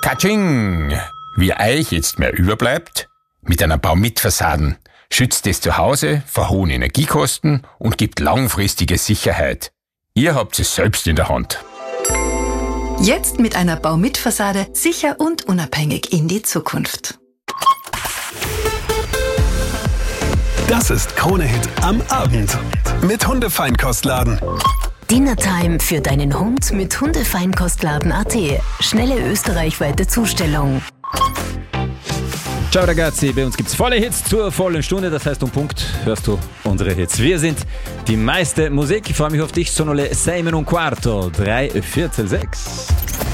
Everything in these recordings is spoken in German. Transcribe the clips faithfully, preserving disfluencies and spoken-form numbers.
Katsching! Wie euch jetzt mehr überbleibt? Mit einer Baumitfassaden schützt es zu Hause vor hohen Energiekosten und gibt langfristige Sicherheit. Ihr habt es selbst in der Hand. Jetzt mit einer Baumitfassade sicher und unabhängig in die Zukunft. Das ist Krone-Hit am Abend mit Hundefeinkostladen. Dinnertime für deinen Hund mit Hundefeinkostladen Punkt at. Schnelle österreichweite Zustellung. Ciao ragazzi, bei uns gibt's volle Hits zur vollen Stunde, das heißt um Punkt hörst du unsere Hits. Wir sind die meiste Musik, ich freue mich auf dich, sono le sei meno un quarto, drei Viertel sechs.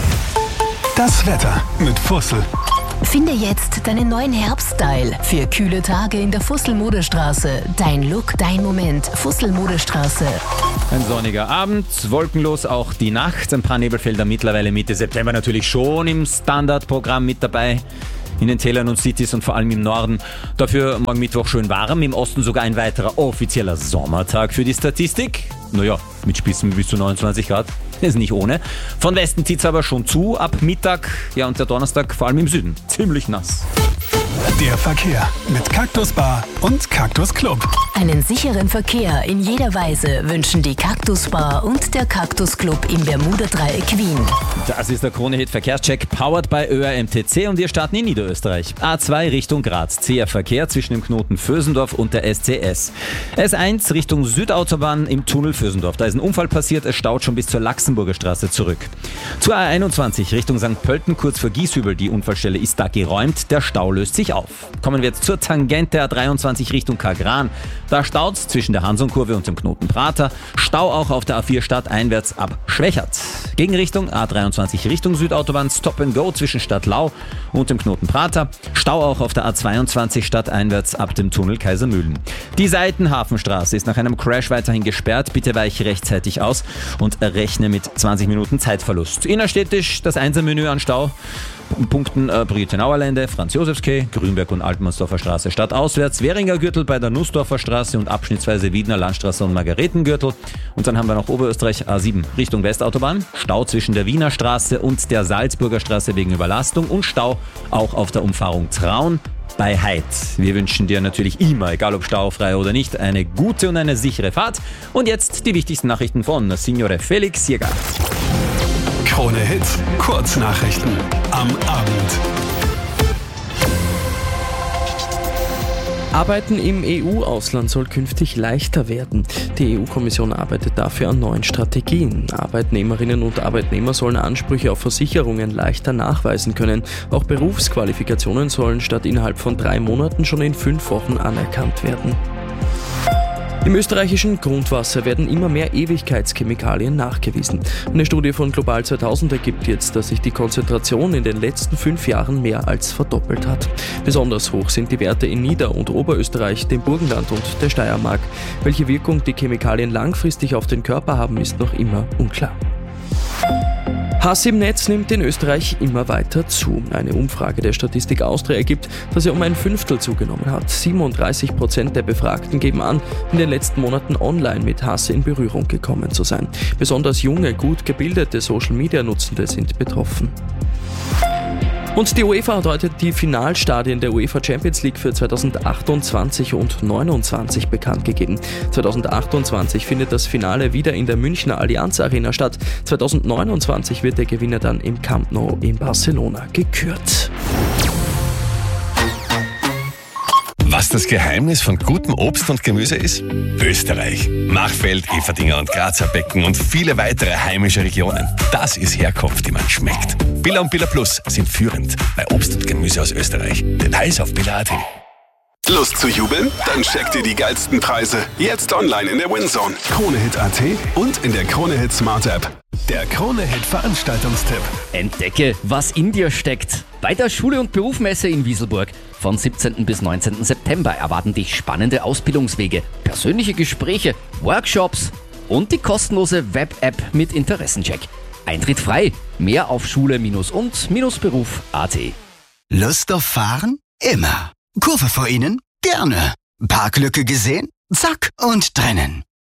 Das Wetter mit Fussel. Finde jetzt deinen neuen Herbststyle für kühle Tage in der Fussel-Modestraße. Dein Look, dein Moment. Fussel-Modestraße. Ein sonniger Abend, wolkenlos auch die Nacht. Ein paar Nebelfelder mittlerweile Mitte September natürlich schon im Standardprogramm mit dabei. In den Tälern und Cities und vor allem im Norden. Dafür morgen Mittwoch schön warm. Im Osten sogar ein weiterer offizieller Sommertag für die Statistik. Naja, mit Spitzen bis zu neunundzwanzig Grad. Ist nicht ohne. Von Westen zieht's aber schon zu. Ab Mittag, ja und der Donnerstag vor allem im Süden. Ziemlich nass. Der Verkehr mit Cactus Bar und Cactus Club. Einen sicheren Verkehr in jeder Weise wünschen die Cactus Bar und der Cactus Club im Bermuda-Dreieck Wien. Das ist der Krone-Hit Verkehrscheck, powered by Ö R M T C und wir starten in Niederösterreich. A zwei Richtung Graz, zäher Verkehr zwischen dem Knoten Vösendorf und der S C S. S eins Richtung Südautobahn im Tunnel Vösendorf. Da ist ein Unfall passiert, es staut schon bis zur Laxenburger Straße zurück. Zur A einundzwanzig Richtung Sankt Pölten, kurz vor Gieshübel. Die Unfallstelle ist da geräumt, der Stau löst sich auf. Kommen wir jetzt zur Tangente A dreiundzwanzig Richtung Kagran. Da staut's zwischen der Hansonkurve und dem Knoten Prater. Stau auch auf der A vier stadteinwärts ab Schwächert. Gegenrichtung A dreiundzwanzig Richtung Südautobahn, Stop and Go zwischen Stadtlau und dem Knoten Prater. Stau auch auf der A zweiundzwanzig stadteinwärts ab dem Tunnel Kaisermühlen. Die Seitenhafenstraße ist nach einem Crash weiterhin gesperrt. Bitte weiche rechtzeitig aus und rechne mit zwanzig Minuten Zeitverlust. Innerstädtisch das Einser-Menü an Stau. Punkten äh, Britenauer Lände, Franz-Josefs-Quai, Grünberg und Altmannsdorfer Straße stadtauswärts, Währinger Gürtel bei der Nussdorfer Straße und abschnittsweise Wiedner Landstraße und Margaretengürtel. Und dann haben wir noch Oberösterreich A sieben Richtung Westautobahn, Stau zwischen der Wiener Straße und der Salzburger Straße wegen Überlastung und Stau auch auf der Umfahrung Traun bei Heid. Wir wünschen dir natürlich immer, egal ob staufrei oder nicht, eine gute und eine sichere Fahrt. Und jetzt die wichtigsten Nachrichten von Signore Felix Jäger. Krone Hit, Kurznachrichten am Abend. Arbeiten im E U-Ausland soll künftig leichter werden. Die E U-Kommission arbeitet dafür an neuen Strategien. Arbeitnehmerinnen und Arbeitnehmer sollen Ansprüche auf Versicherungen leichter nachweisen können. Auch Berufsqualifikationen sollen statt innerhalb von drei Monaten schon in fünf Wochen anerkannt werden. Im österreichischen Grundwasser werden immer mehr Ewigkeitschemikalien nachgewiesen. Eine Studie von Global zweitausend ergibt jetzt, dass sich die Konzentration in den letzten fünf Jahren mehr als verdoppelt hat. Besonders hoch sind die Werte in Nieder- und Oberösterreich, dem Burgenland und der Steiermark. Welche Wirkung die Chemikalien langfristig auf den Körper haben, ist noch immer unklar. Hass im Netz nimmt in Österreich immer weiter zu. Eine Umfrage der Statistik Austria ergibt, dass er um ein Fünftel zugenommen hat. siebenunddreißig Prozent der Befragten geben an, in den letzten Monaten online mit Hass in Berührung gekommen zu sein. Besonders junge, gut gebildete Social-Media-Nutzende sind betroffen. Und die UEFA hat heute die Finalstadien der UEFA Champions League für zweitausendachtundzwanzig und neunundzwanzig bekannt gegeben. zweitausendachtundzwanzig findet das Finale wieder in der Münchner Allianz Arena statt. zweitausendneunundzwanzig wird der Gewinner dann im Camp Nou in Barcelona gekürt. Was das Geheimnis von gutem Obst und Gemüse ist? Österreich. Machfeld, Everdinger und Grazer Becken und viele weitere heimische Regionen. Das ist Herkunft, die man schmeckt. Billa und Billa Plus sind führend bei Obst und Gemüse aus Österreich. Details auf billa punkt at. Lust zu jubeln? Dann checkt ihr die geilsten Preise jetzt online in der WinZone. Krone-Hit Punkt at und in der Krone-Hit Smart App. Der Krone-Hit Veranstaltungstipp. Entdecke, was in dir steckt. Bei der Schule- und Berufsmesse in Wieselburg von siebzehnten bis neunzehnten September erwarten dich spannende Ausbildungswege, persönliche Gespräche, Workshops und die kostenlose Web-App mit Interessencheck. Eintritt frei. Mehr auf Schule-und-beruf Punkt at. Lust auf Fahren? Immer. Kurve vor Ihnen? Gerne. Parklücke gesehen? Zack und drinnen.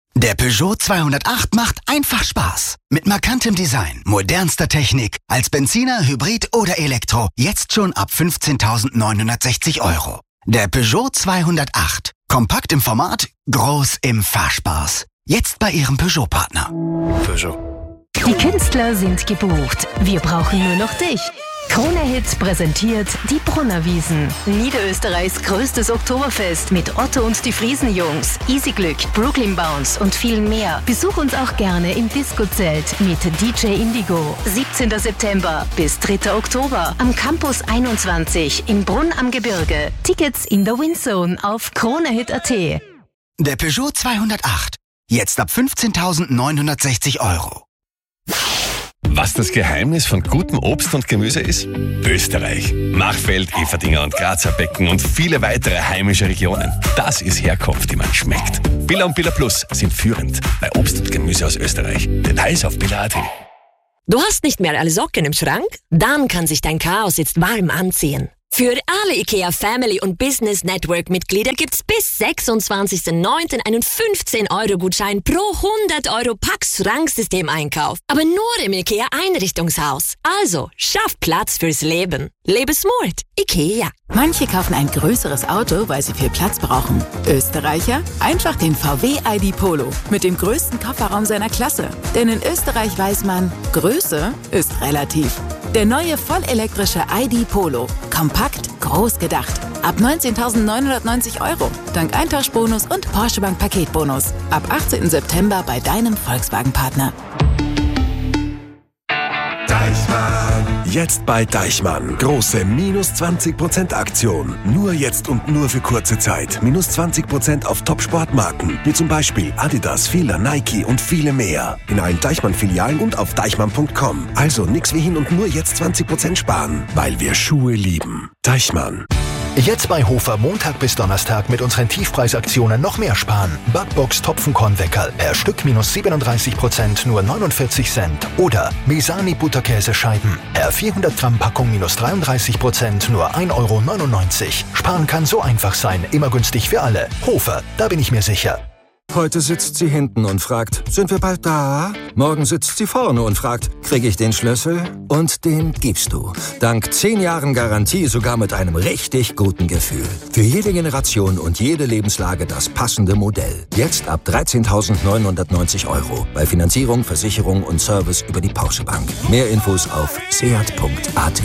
Der Peugeot zweihundertacht macht einfach Spaß. Mit markantem Design, modernster Technik, als Benziner, Hybrid oder Elektro. Jetzt schon ab fünfzehntausendneunhundertsechzig Euro. Der Peugeot zweihundertacht. Kompakt im Format, groß im Fahrspaß. Jetzt bei Ihrem Peugeot-Partner. Peugeot. Die Künstler sind gebucht. Wir brauchen nur noch dich. Krone Hit präsentiert die Brunnerwiesen. Niederösterreichs größtes Oktoberfest mit Otto und die Friesenjungs, Easy Glück, Brooklyn Bounce und viel mehr. Besuch uns auch gerne im Disco-Zelt mit D J Indigo. siebzehnten September bis dritten Oktober am Campus einundzwanzig in Brunn am Gebirge. Tickets in der Windzone auf kronehit punkt at. Der Peugeot zweihundertacht. Jetzt ab fünfzehntausendneunhundertsechzig Euro. Was das Geheimnis von gutem Obst und Gemüse ist? Österreich. Machfeld, Eferdinger und Grazer Becken und viele weitere heimische Regionen. Das ist Herkunft, die man schmeckt. Billa und Billa Plus sind führend bei Obst und Gemüse aus Österreich. Details auf billa punkt at. Du hast nicht mehr alle Socken im Schrank? Dann kann sich dein Chaos jetzt warm anziehen. Für alle IKEA Family und Business Network Mitglieder gibt's bis sechsundzwanzigsten neunten einen fünfzehn Euro Gutschein pro hundert Euro Pax Schranksystem-Einkauf. Aber nur im IKEA Einrichtungshaus. Also, schaff Platz fürs Leben. Lebe smart. IKEA. Manche kaufen ein größeres Auto, weil sie viel Platz brauchen. Österreicher? Einfach den V W I D Polo mit dem größten Kofferraum seiner Klasse. Denn in Österreich weiß man, Größe ist relativ. Der neue vollelektrische I D Polo. Kompakt, groß gedacht. Ab neunzehntausendneunhundertneunzig Euro. Dank Eintauschbonus und Porsche Bank Paketbonus. Ab achtzehnten September bei deinem Volkswagen-Partner. Deichmann. Jetzt bei Deichmann. Große minus zwanzig Prozent Aktion. Nur jetzt und nur für kurze Zeit. Minus zwanzig Prozent auf Top-Sportmarken. Wie zum Beispiel Adidas, Fila, Nike und viele mehr. In allen Deichmann-Filialen und auf deichmann punkt com. Also nix wie hin und nur jetzt zwanzig Prozent sparen. Weil wir Schuhe lieben. Deichmann. Jetzt bei Hofer Montag bis Donnerstag mit unseren Tiefpreisaktionen noch mehr sparen. Backbox Topfenkornweckerl per Stück minus siebenunddreißig Prozent nur neunundvierzig Cent. Oder Mesani Butterkäsescheiben per vierhundert Gramm Packung minus dreiunddreißig Prozent nur ein Euro neunundneunzig. Sparen kann so einfach sein, immer günstig für alle. Hofer, da bin ich mir sicher. Heute sitzt sie hinten und fragt, sind wir bald da? Morgen sitzt sie vorne und fragt, kriege ich den Schlüssel? Und den gibst du. Dank zehn Jahren Garantie sogar mit einem richtig guten Gefühl. Für jede Generation und jede Lebenslage das passende Modell. Jetzt ab dreizehntausendneunhundertneunzig Euro. Bei Finanzierung, Versicherung und Service über die Porsche Bank. Mehr Infos auf seat punkt at.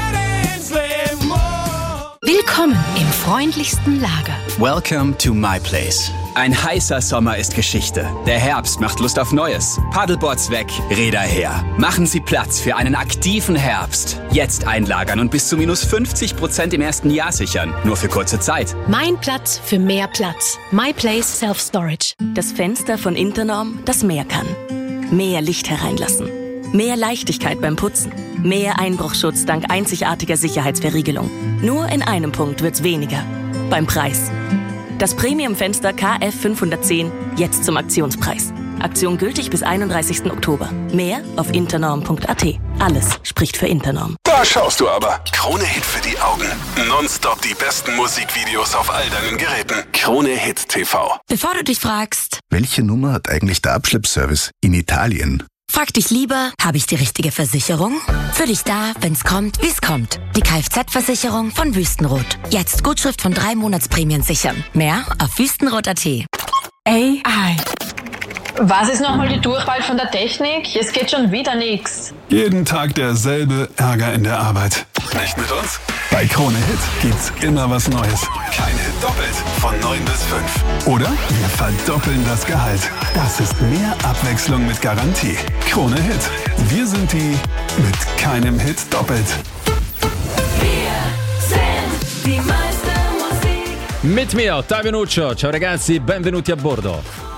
Willkommen im freundlichsten Lager. Welcome to my place. Ein heißer Sommer ist Geschichte. Der Herbst macht Lust auf Neues. Paddleboards weg, Räder her. Machen Sie Platz für einen aktiven Herbst. Jetzt einlagern und bis zu minus fünfzig Prozent im ersten Jahr sichern. Nur für kurze Zeit. Mein Platz für mehr Platz. My Place Self Storage. Das Fenster von Internorm, das mehr kann. Mehr Licht hereinlassen. Mehr Leichtigkeit beim Putzen. Mehr Einbruchschutz dank einzigartiger Sicherheitsverriegelung. Nur in einem Punkt wird's weniger. Beim Preis. Das Premium-Fenster K F fünfhundertzehn jetzt zum Aktionspreis. Aktion gültig bis einunddreißigsten Oktober. Mehr auf internorm punkt at. Alles spricht für Internorm. Da schaust du aber. Krone Hit für die Augen. Nonstop die besten Musikvideos auf all deinen Geräten. Krone Hit T V. Bevor du dich fragst, welche Nummer hat eigentlich der Abschleppservice in Italien? frag dich lieber, habe ich die richtige Versicherung? Für dich da, wenn's kommt, wie's kommt. Die Kfz-Versicherung von Wüstenrot. Jetzt Gutschrift von drei Monatsprämien sichern. Mehr auf wüstenrot punkt at. A I. Was ist nochmal die Durchwahl von der Technik? Es geht schon wieder nichts. Jeden Tag derselbe Ärger in der Arbeit. Nicht mit uns? Bei Krone Hit gibt's immer was Neues. Kein Hit doppelt. Von neun bis fünf. Oder wir verdoppeln das Gehalt. Das ist mehr Abwechslung mit Garantie. Krone Hit. Wir sind die mit keinem Hit doppelt. Wir sind die meiste Musik. Mit mir, Ottavio Nuccio. Ciao ragazzi, benvenuti a bordo.